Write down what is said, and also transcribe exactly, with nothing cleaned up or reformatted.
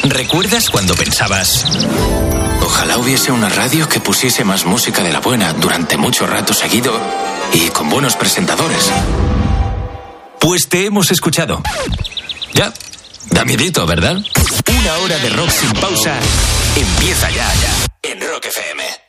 ¿Recuerdas cuando pensabas: ojalá hubiese una radio que pusiese más música de la buena durante mucho rato seguido y con buenos presentadores? Pues te hemos escuchado. Ya, da miedito, ¿verdad? Una hora de rock sin pausa empieza ya, ya, en Rock F M.